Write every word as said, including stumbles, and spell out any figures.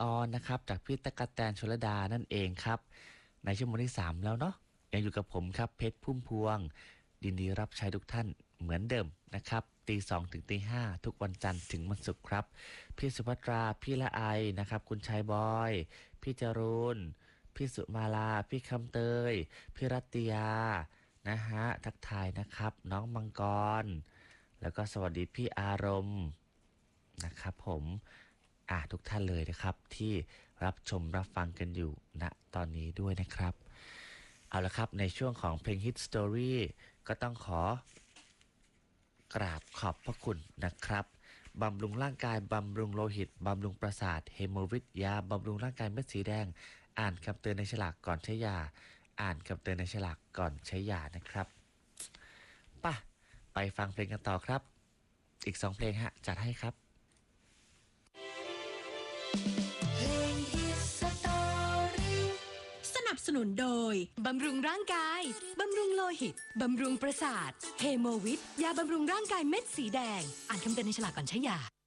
ออนนะครับจากพี่ตะกะแตนชลดานั่นเองครับในชั่วโมงที่สามแล้วเนาะยังอยู่กับผมครับเพชรพุ่มพวงยินดีรับใช้ทุกท่านเหมือนเดิมนะครับตีสองถึงตีห้าทุกวันจันทร์ถึงวันศุกร์ครับพี่สุภัตราพี่ละไอนะครับคุณชายบอยพี่จรูนพี่สุมาลาพี่คำเตยพี่รัตยานะฮะทักทายนะครับน้องมังกรแล้วก็สวัสดีพี่อารมณ์นะครับผมอ่ะทุกท่านเลยนะครับที่รับชมรับฟังกันอยู่ณตอนนี้ด้วยนะครับเอาละครับในช่วงของเพลง Hit Story ก็ต้องขอกราบขอบพระคุณนะครับบำรุงร่างกายบำรุงโลหิตบำรุงประสาทเฮโมริดยาบำรุงร่างกายเม็ดสีแดงอ่านคำเตือนในฉลากก่อนใช้ยาอ่านคำเตือนในฉลากก่อนใช้ยานะครับป่ะไปฟังเพลงกันต่อครับอีกสองเพลงฮะจัดให้ครับสนับสนุนโดยบำรุงร่างกายบำรุงโลหิตบำรุงประสาทเฮโมวิทยาบำรุงร่างกายเม็ดสีแดงอ่านคำเตือนในฉลากก่อนใช้ยา